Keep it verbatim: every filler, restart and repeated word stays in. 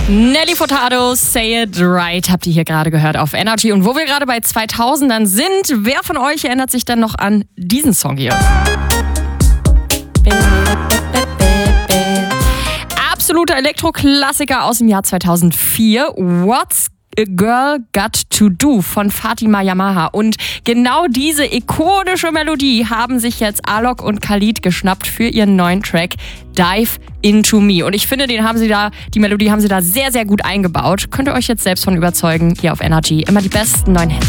Nelly Furtado, Say It Right, habt ihr hier gerade gehört auf Energy. Und wo wir gerade bei zweitausendern sind, wer von euch erinnert sich dann noch an diesen Song hier? Absoluter Elektroklassiker aus dem Jahr zweitausendvier. What's a Girl Got to Do von Fatima Yamaha. Und genau diese ikonische Melodie haben sich jetzt Alok und Khalid geschnappt für ihren neuen Track Dive Into Me. Und ich finde, den haben sie da, die Melodie haben sie da sehr, sehr gut eingebaut. Könnt ihr euch jetzt selbst von überzeugen. Hier auf Energy immer die besten neuen Hits.